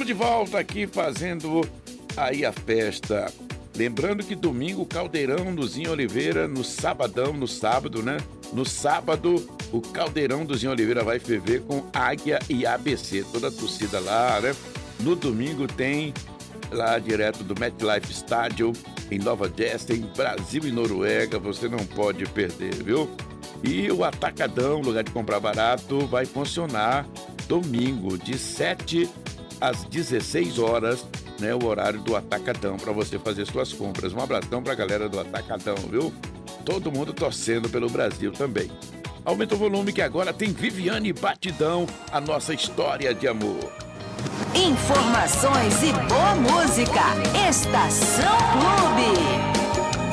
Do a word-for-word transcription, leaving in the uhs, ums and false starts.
de volta aqui fazendo aí a festa. Lembrando que domingo, Caldeirão do Zinho Oliveira, no sabadão, no sábado, né? No sábado, o Caldeirão do Zinho Oliveira vai ferver com Águia e A B C. Toda a torcida lá, né? No domingo tem lá direto do MetLife Stadium, em Nova Jersey, Brasil e Noruega. Você não pode perder, viu? E o Atacadão, lugar de comprar barato, vai funcionar domingo, de sete às dezesseis horas, né? O horário do Atacadão, para você fazer suas compras. Um abração pra galera do Atacadão, viu? Todo mundo torcendo pelo Brasil também. Aumenta o volume que agora tem Viviane Batidão, a nossa história de amor. Informações e boa música. Estação Clube.